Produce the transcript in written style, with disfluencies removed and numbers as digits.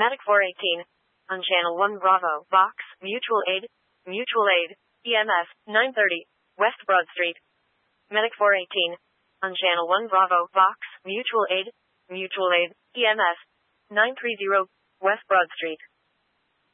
Medic 418. On Channel 1 Bravo, Vox, Mutual Aid, EMS, 930, West Broad Street. Medic 418. On Channel 1 Bravo, Vox, Mutual Aid, EMS, 930, West Broad Street.